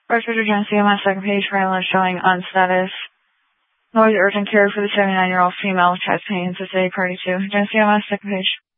First picture, Gen CMS, second page, Franklin showing on status. Noise urgent care for the 79-year-old female with chest pain, Society Party 2. Gen CMS, second page.